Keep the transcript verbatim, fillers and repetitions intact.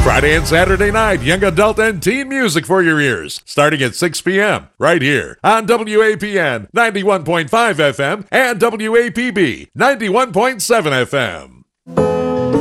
Friday and Saturday night, young adult and teen music for your ears, starting at six p.m. right here on W A P N ninety-one point five F M and W A P B ninety-one point seven F M.